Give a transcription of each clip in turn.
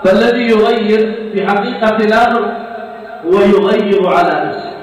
فالذي يغير في حقيقة الأمر هو يغير على نفسه.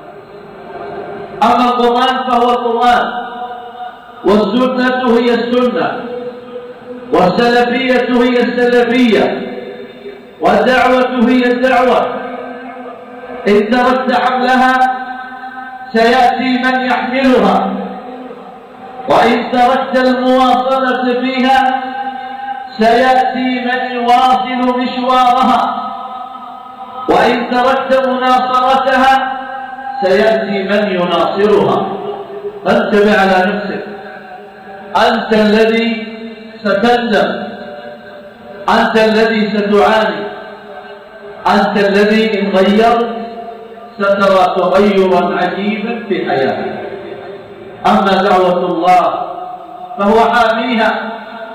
أما القرآن فهو القرآن، والسنة هي السنة، والسلفية هي السلفية، والدعوة هي الدعوة. إن تركت حملها سيأتي من يحملها، وإن تركت المواصلة فيها سيأتي من يواصل مشوارها، وإن تركت مناصرتها سيأتي من يناصرها. فانتبه على نفسك، أنت الذي ستندم، أنت الذي ستعاني، أنت الذي إن غيرت سترى تغيرا عجيبا في حياتك. أما دعوة الله فهو حاميها،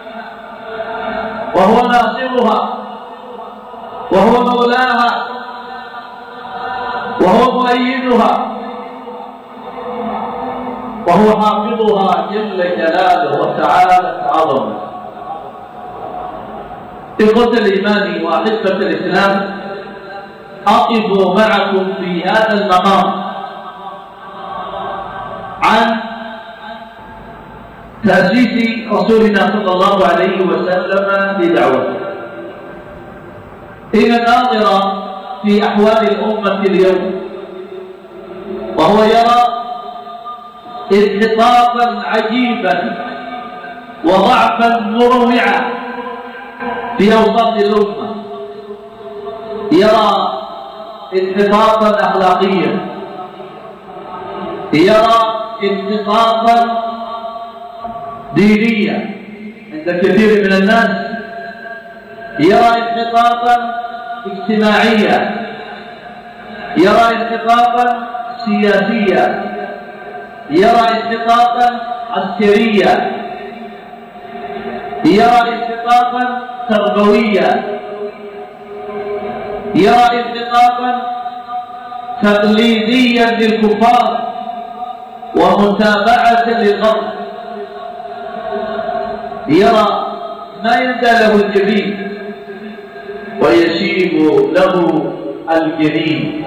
وهو ناصرها، وهو مولاها، وهو مؤيدها، وهو حافظها جل جلاله وتعالى عظمه. إخوة الإيمان وأحبة الإسلام، أقف معكم في هذا المقام عن تأسيس رسولنا صلى الله عليه وسلم لدعوته. إن الناظر في أحوال الأمة اليوم وهو يرى انحطاطا عجيبا وضعفا مروعا في أوساط الأمة، يرى انحطاطا أخلاقيا، يرى انحطاطا دينيا عند كثير من الناس، يرى انحطاطا اجتماعيا، يرى انحطاطا سياسيا، يرى انحطاطا عسكريا، يرى انحطاطا تربويا، يرى انحطاطا تقليديا للكفار ومتابعة للغرب، يرى ما يندى له الجبين ويشيب له الجنين.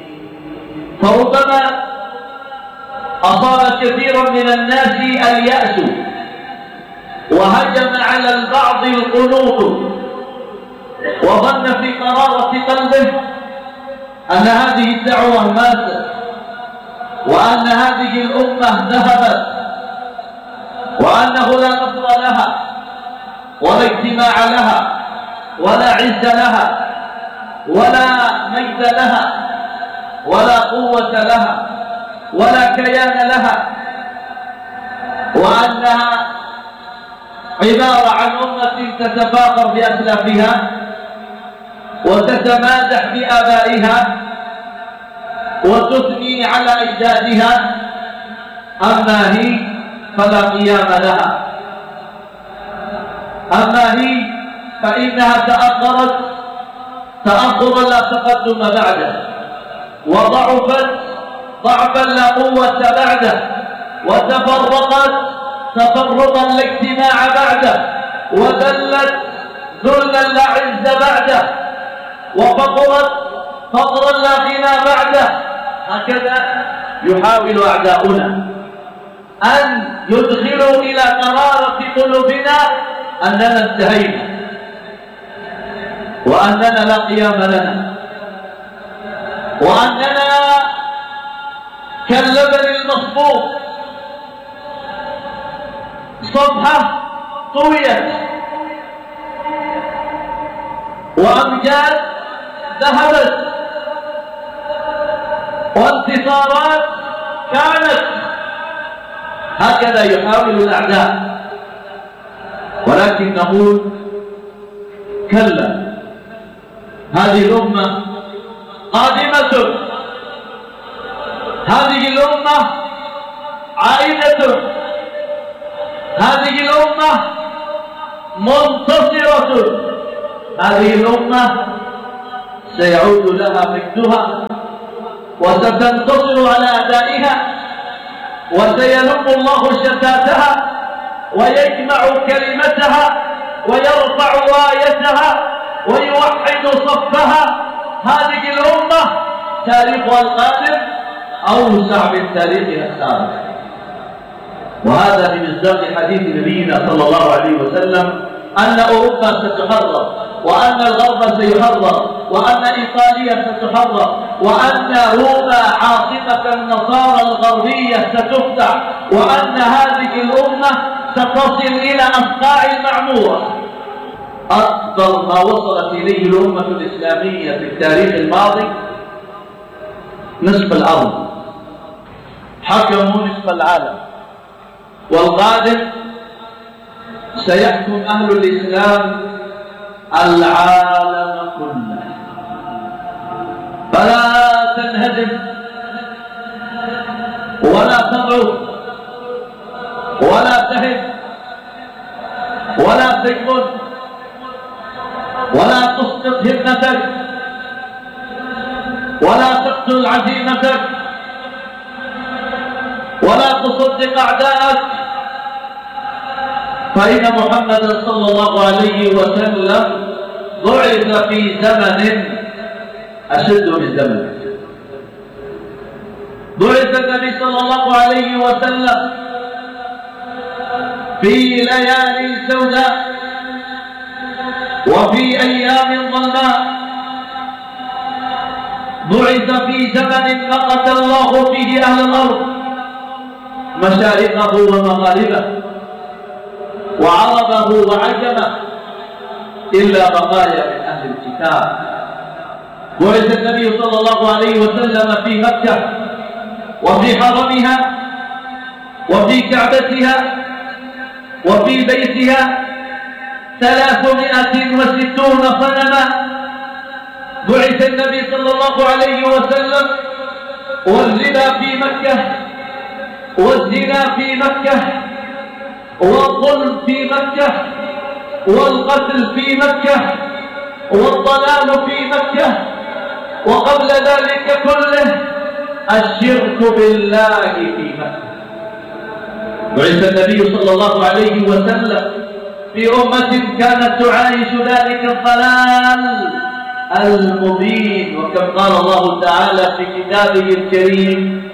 فربما أصاب كثيرا من الناس اليأس، وهجم على البعض القنوط، وظن في قرارة قلبه أن هذه الدعوة ماتت، وأن هذه الأمة ذهبت، وأنه لا نصر لها ولا اجتماع لها ولا عز لها ولا مجد لها ولا قوة لها ولا كيان لها، وأنها عبارة عن أمة تتفاخر بأسلافها وتتمادح بآبائها وتثني على أجدادها، أما هي فلا قيام لها، أما هي فإنها تأخرت تأخرا لا تقدم بعده، وضعفت ضعفا لا قوة بعده، وتفرقت تفرقا لا اجتماع بعده، وذلت ذلا لا عز بعده، وفقرت فقرا لا غنى بعده. هكذا يحاول أعداؤنا أن يدخلوا إلى قرارة قلوبنا أننا انتهينا، وأننا لا قيام لنا، وأننا كاللبن المصفوف، صفحة طويت وأمجاد ذهبت وانتصارات كانت. هكذا يحاول الأعداء، ولكن نقول كلا، هذه الأمة قادمة، هذه الأمة عائدة، هذه الأمة منتصرة، هذه الأمة سيعود لها مجدها وستنتصر على أعدائها، وسيلم الله شتاتها ويجمع كلمتها ويرفع رايتها ويوحد صفها. هذه الأمة تاريخها القادم أوسع من تاريخها السابق، وهذا بمصداق حديث نبينا صلى الله عليه وسلم أن أوروبا ستحرر، وأن الغرب سيحرر، وأن إيطاليا ستحرر، وأن روما عاصمة النصارى الغربية ستفتح، وأن هذه الأمة ستصل إلى أصقاع المعمورة. أكبر ما وصلت إليه الأمة الإسلامية في التاريخ الماضي نصف الأرض، حكموا نصف العالم، والقادم سيحكم أهل الإسلام العالم كله. فلا تنهزم ولا تضعف ولا تهن ولا تكبر ولا تسقط همتك ولا تقتل عزيمتك ولا تصدق أعداءك، فإن محمدا صلى الله عليه وسلم بعث في زمن أشد من زمنك. بعث النبي صلى الله عليه وسلم في ليالي سوداء وفي أيام ظلماء، بعث في زمن فقد الله فيه أهل الأرض مشارقه ومغاربه وعربه وعجمه إلا بقايا من أهل الكتاب. بعث النبي صلى الله عليه وسلم في مكة وفي حرمها وفي كعبتها وفي بيتها 360 صنما. بعث النبي صلى الله عليه وسلم والربا في مكة والزنا في مكة والظلم في مكة والقتل في مكة والضلال في مكة، وقبل ذلك كله الشرك بالله في مكة. بعث النبي صلى الله عليه وسلم في أمة كانت تعايش ذلك الضلال المبين، وكم قال الله تعالى في كتابه الكريم